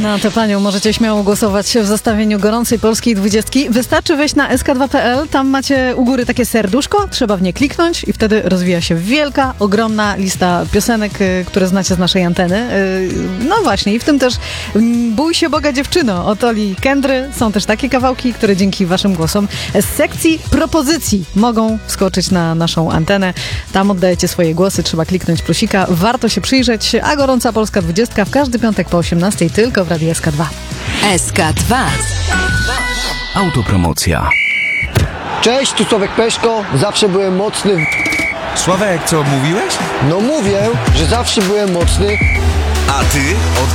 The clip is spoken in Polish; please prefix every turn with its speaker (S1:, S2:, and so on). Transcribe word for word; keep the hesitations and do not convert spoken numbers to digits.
S1: Na tę panią możecie śmiało głosować w zestawieniu gorącej polskiej dwudziestki. Wystarczy wejść na es ka dwa kropka pe el, tam macie u góry takie serduszko, trzeba w nie kliknąć i wtedy rozwija się wielka, ogromna lista piosenek, które znacie z naszej anteny. No właśnie, i w tym też Bój się Boga dziewczyno od Oli Kendry. Są też takie kawałki, które dzięki waszym głosom z sekcji propozycji mogą wskoczyć na naszą antenę. Tam oddajecie swoje głosy, trzeba kliknąć plusika. Warto się przyjrzeć, a gorąca polska dwudziestka w każdy piątek po osiemnastej tylko w Radiu es ka dwa.
S2: es ka dwa.
S3: Autopromocja.
S4: Cześć, tu Sławek Peszko. Zawsze byłem mocny. w-
S5: Sławek, co mówiłeś?
S4: No mówię, że zawsze byłem mocny.
S5: A ty od